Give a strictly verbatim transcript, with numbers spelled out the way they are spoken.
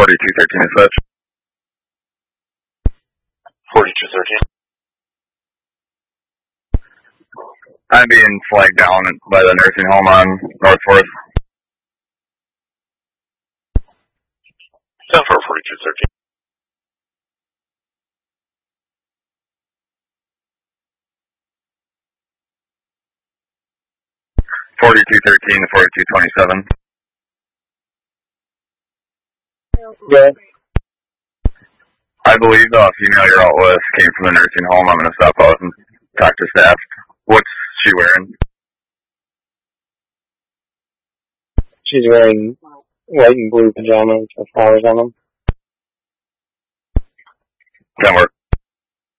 forty-two thirteen is such. forty-two thirteen. I'm being flagged down by the nursing home on North fourth. ten four forty-two thirteen. forty-two thirteen to forty-two twenty-seven. Yeah. I believe the female you're out with came from the nursing home. I'm going to stop out and talk to staff. What's she wearing? She's wearing white and blue pajamas with flowers on them. Can work.